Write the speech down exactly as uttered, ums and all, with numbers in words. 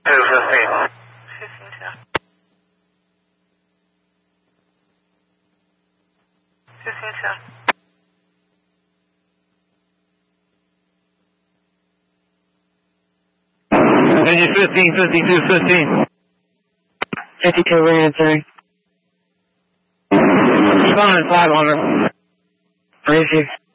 two fifteen. fifteen two. fifteen two. Engine fifteen, fifty-two, fifteen. fifty-two, we're answering. Responding five hundred. Receive.